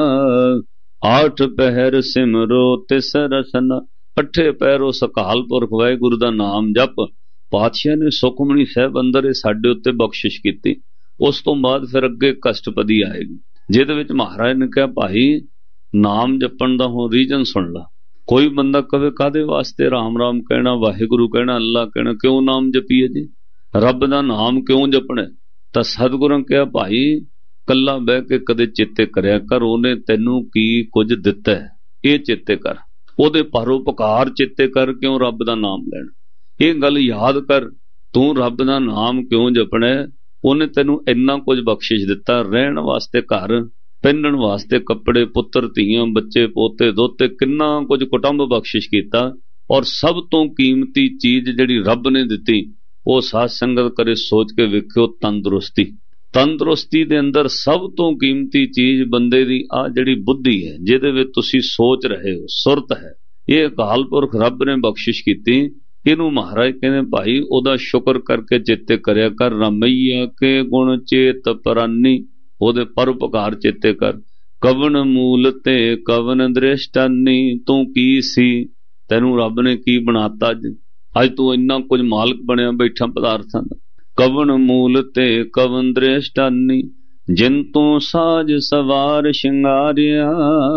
आठ पहर सिमरो तिस रसना। अठे पैर उस अकाल पुरख वाहिगुरू दा नाम जप। पातशाह ने सुखमनी साहब अंदर साडे उत्ते बख्शिश कीती। उस तो बाद फिर अगे कष्टपदी आएगी, जिहदे विच महाराज ने कहा भाई नाम जपण दा हुण रीजन सुन ला। कोई बंदा कहे कादे वास्ते राम राम कहना, वाहिगुरू कहना, अल्लाह कहना, क्यों नाम जपीए जी, रब दा नाम क्यों जपना? तां सतगुरां कहा भाई कल्ला बह के कदे चेते करया कर, ओने तैनूं की कुछ दिता है, ये चेते कर। ओदे परोपकार चेते कर, क्यों रब दा नाम लैना, ये गल याद कर। तू रब दा नाम क्यों जपना? उन्हें तैनूं इन्ना कुछ बख्शिश दिता, रहण वास्ते घर, पहनण वास्ते कपड़े, पुत्र धीआं बच्चे पोते दोते, किन्ना कुछ कुटुंब बख्शिश कीता। और सब तो कीमती चीज जिहड़ी रब ने दिती वो साध संगत करे सोच के वेखियो तंदुरुस्ती। तंदुरुस्ती दे अंदर सब तो कीमती चीज बंदे दी आ जिहड़ी बुद्धि है, जिहदे विच तुसीं सोच रहे हो, सुरत है, ये अकाल पुरख रब ने बख्शिश कीती। इनू महाराज कहने भाई ओदा शुक्र करके चेते करया कर। रमैया के गुण चेत परानी, ओदे परोपकार चेते कर। कवन मूल ते कवन दृष्टानी, तू की सी, तैनू रब ने की बनाता अज, अज तू इन्ना कुछ मालक बनया बैठा पदार्थां दा। कवन मूल ते कवन दृष्टानी, जिन तू साज सवार शिंगारिया,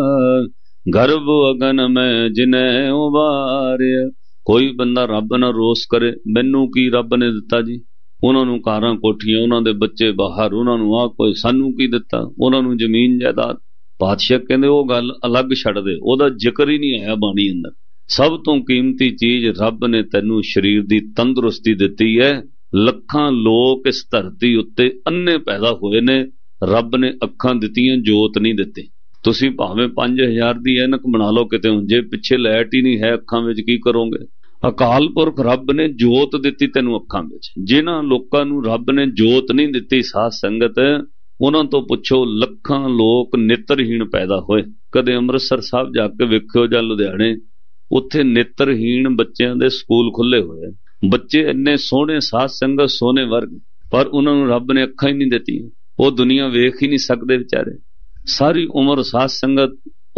गर्भ अगन में जिने उबारिया। कोई बंदा रब ना रोस करे, मैनू की रब ने दिता जी, उन्हां नूं कारां कोठियां, उन्हां दे बच्चे बाहर, उन्हां नूं आ कोई, सानू की दिता, उन्हां नूं जमीन जायदाद। पातशाह कहंदे ओ गल अलग छड़ दे, ओदा जिक्र ही नहीं आया बाणी अंदर। सब तो कीमती चीज रब ने तैनू शरीर दी तंदुरुस्ती दिती है। लखां लोक इस धरती उत्ते अन्ने पैदा होए ने, रब ने अखां दित्तियां, जोत नहीं दित्ती। तुसीं भावें पंज हजार दी ऐनक बना लो किते, हुण जे पिछे लाइट ही नहीं है अखां विच की करोगे? अकाल पुरख रब ने जोत दित्ती तैनू अखां विच। जिन्हां लोकां नूं रब ने जोत नहीं दित्ती साध संगत, उन्हां तो पुछो लखां लोक नेत्रहीन पैदा होए। कदे अमृतसर साहब जाके वेखियो जां लुधियाणे, उत्थे नेत्रहीन बच्चों दे स्कूल खुले हुए, बच्चे इन्ने सोहने साध संगत सोने वर्ग, पर उन्होंने रब ने अखां ही नहीं दित्ती, वो दुनिया वेख ही नहीं सकते बेचारे। सारी उम्र साध संगत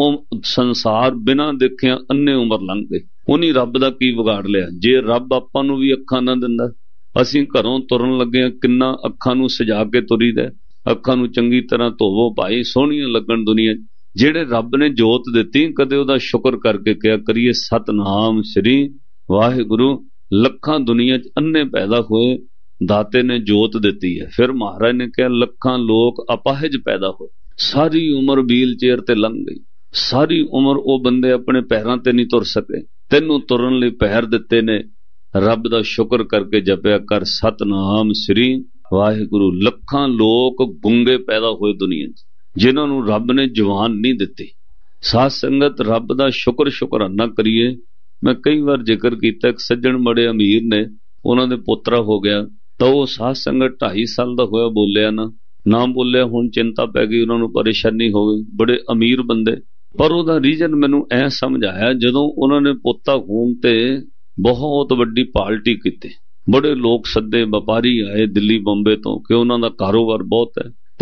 संसार बिना देखिया अन्ने उम्र लंघ गई, उन्हीं रब दा की विगाड़ लिया। जे रब आपां नूं भी अखां ना दिंदा, असीं घरों तुरन लगे किन्ना अखां नूं सजा के तुरीदा, अखां नूं चंगी तरह धोवो भाई, सोहणियां लगण दुनिया। जेड़े रब ने जोत दित्ती, कदे उहदा शुक्र करके क्या करिए सतनाम श्री वाहिगुरू। लखां दुनिया च अन्ने पैदा हुए, दाते ने जोत दित्ती है। फिर महाराज ने कहा लखां लोक अपाहिज पैदा होए, सारी उम्र व्हील चेयर ते लंघ गई, सारी उम्र वो बंदे अपने पैरां ते नहीं तुर सके, तैनूं तुरन लई पैर दित्ते ने। रब दा शुक्र करके जपिया कर सतनाम श्री वाहिगुरू। लखां लोक गुंगे पैदा होए दुनिया च, जिन्हां नूं रब ने जवान नहीं दित्ती। साध संगत रब दा शुक्र शुकराना करिए। मैं कई बार जिक्र किया, एक सज्जण बड़े अमीर ने, उन्हां दे पोतरा हो गया, तो वो साध संगत ढाई साल दा होया बोलिया ना ना बोलिया, हुण चिंता पै गई, उन्हां नूं परेशानी हो गई, बड़े अमीर बंदे। पर उहदा रीजन मैनूं ऐ समझ आया, जदों उन्हां ने पोता होण ते बहुत वड्डी पार्टी कीती, बड़े लोग सद्दे, व्यापारी आए दिल्ली बंबे तो, कि उन्हां दा कारोबार बहुत है,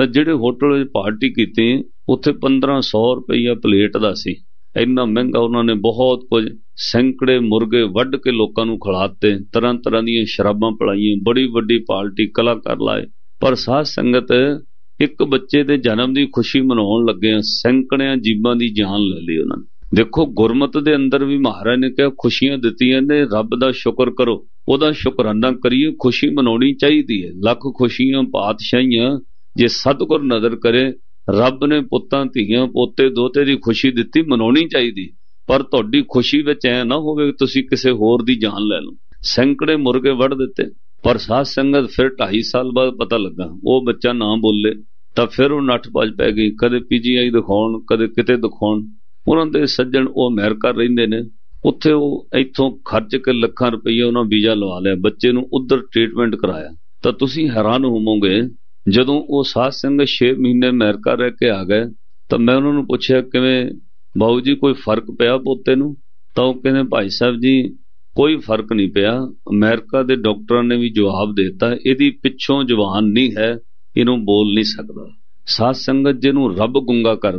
ਤਾਂ ਜਿਹੜੇ ਹੋਟਲ ਵਿੱਚ ਪਾਰਟੀ ਕੀਤੀ ਉੱਥੇ ਪੰਦਰਾਂ सौ ਰੁਪਈਆ ਪਲੇਟ ਦਾ ਸੀ। ਇੰਨਾ ਮਹਿੰਗਾ ਉਹਨਾਂ ਨੇ ਬਹੁਤ ਕੁਝ, ਸੈਂਕੜੇ ਮੁਰਗੇ ਵੱਢ ਕੇ ਲੋਕਾਂ ਨੂੰ ਖਿਲਾਤੇ, ਤਰ੍ਹਾਂ ਤਰ੍ਹਾਂ ਦੀਆਂ ਸ਼ਰਾਬਾਂ ਪਿਲਾਈਆਂ, ਬੜੀ ਵੱਡੀ ਪਾਰਟੀ, ਕਲਾਕਾਰ ਲਾਏ। ਪਰ ਸਾਧ ਸੰਗਤ ਇੱਕ ਬੱਚੇ ਦੇ ਜਨਮ ਦੀ ਖੁਸ਼ੀ ਮਨਾਉਣ ਲੱਗੇ ਸੈਂਕੜਿਆਂ ਜੀਵਾਂ ਦੀ ਜਾਨ ਲੈ ਲਈ ਉਹਨਾਂ ਨੇ। ਦੇਖੋ ਗੁਰਮਤ ਦੇ ਅੰਦਰ ਵੀ ਮਹਾਰਾਜ ਨੇ ਕਿਹਾ ਖੁਸ਼ੀਆਂ ਦਿੱਤੀਆਂ ਨੇ, ਰੱਬ ਦਾ ਸ਼ੁਕਰ ਕਰੋ, ਉਹਦਾ ਸ਼ੁਕਰਾਨਾ ਕਰੀਏ, ਖੁਸ਼ੀ ਮਨਾਉਣੀ ਚਾਹੀਦੀ ਹੈ। ਲੱਖ ਖੁਸ਼ੀਆਂ ਪਾਤਸ਼ਾਹੀਆਂ ਜੇ ਸਤਿਗੁਰ ਨਜ਼ਰ ਕਰੇ, ਰੱਬ ਨੇ ਪੁੱਤਾਂ ਧੀਆਂ ਪੋਤੇ ਦੋਤੇ ਦੀ ਖੁਸ਼ੀ ਦਿੱਤੀ, ਮਨਾਉਣੀ ਚਾਹੀਦੀ। ਪਰ ਤੁਹਾਡੀ ਖੁਸ਼ੀ ਵਿੱਚ ਐ ਨਾ ਹੋਵੇ ਕਿ ਤੁਸੀਂ ਕਿਸੇ ਹੋਰ ਦੀ ਜਾਨ ਲੈ ਲਓ। ਸੈਂਕੜੇ ਮੁਰਗੇ ਵੱਢ ਦਿੱਤੇ। ਪਰ ਸਾਧ ਸੰਗਤ ਫਿਰ ਢਾਈ ਸਾਲ ਬਾਅਦ ਪਤਾ ਲੱਗਾ ਉਹ ਬੱਚਾ ਨਾ ਬੋਲੇ, ਤਾਂ ਫਿਰ ਉਹ ਨੱਠ ਭੱਜ ਪੈ ਗਈ, ਕਦੇ ਪੀਜੀਆਈ ਦਿਖਾਉਣ, ਕਦੇ ਕਿਤੇ ਦਿਖਾਉਣ। ਉਹਨਾਂ ਦੇ ਸੱਜਣ ਉਹ ਅਮਰੀਕਾ ਰਹਿੰਦੇ ਨੇ, ਉੱਥੇ ਉਹ ਇੱਥੋਂ ਖਰਚ ਕੇ ਲੱਖਾਂ ਰੁਪਈਆ ਉਹਨਾਂ ਵੀਜ਼ਾ ਲਵਾ ਲਿਆ, ਬੱਚੇ ਨੂੰ ਉੱਧਰ ਟ੍ਰੀਟਮੈਂਟ ਕਰਾਇਆ। ਤਾਂ ਤੁਸੀਂ ਹੈਰਾਨ ਹੋਵੋਗੇ, ਜਦੋਂ ਉਹ ਸਾਧ ਸੰਗਤ ਛੇ ਮਹੀਨੇ ਅਮਰੀਕਾ ਰਹਿ ਕੇ ਆ ਗਏ ਤਾਂ ਮੈਂ ਉਹਨਾਂ ਨੂੰ ਪੁੱਛਿਆ ਕਿਵੇਂ ਬਾਊ ਜੀ ਕੋਈ ਫਰਕ ਪਿਆ ਪੋਤੇ ਨੂੰ? ਤਾਂ ਉਹ ਕਹਿੰਦੇ ਭਾਈ ਸਾਹਿਬ ਜੀ ਕੋਈ ਫਰਕ ਨਹੀਂ ਪਿਆ, ਅਮਰੀਕਾ ਦੇ ਡਾਕਟਰਾਂ ਨੇ ਵੀ ਜਵਾਬ ਦੇ ਦਿੱਤਾ ਇਹਦੀ ਪਿੱਛੋਂ ਜ਼ੁਬਾਨ ਨਹੀਂ ਹੈ, ਇਹਨੂੰ ਬੋਲ ਨਹੀਂ ਸਕਦਾ। ਸਾਧ ਸੰਗਤ ਜਿਹਨੂੰ ਰੱਬ ਗੁੰਗਾ ਕਰ